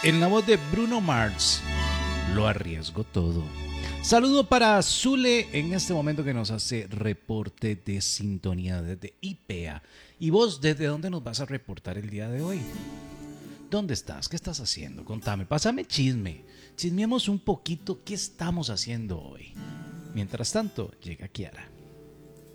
En la voz de Bruno Mars, lo arriesgo todo. Saludo para Zule en este momento que nos hace reporte de sintonía desde IPEA. ¿Y vos desde dónde nos vas a reportar el día de hoy? ¿Dónde estás? ¿Qué estás haciendo? Contame, pásame chisme. Chismeemos un poquito qué estamos haciendo hoy. Mientras tanto, llega Kiara.